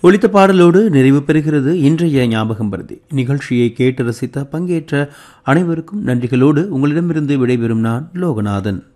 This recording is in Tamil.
ஒலித்த பாடலோடு நிறைவு பெறுகிறது இன்றைய ஞாபகம் பருதி நிகழ்ச்சியை கேட்டு ரசித்த பங்கேற்ற அனைவருக்கும் நன்றிகளோடு உங்களிடமிருந்து விடைபெறும் நான் லோகநாதன்.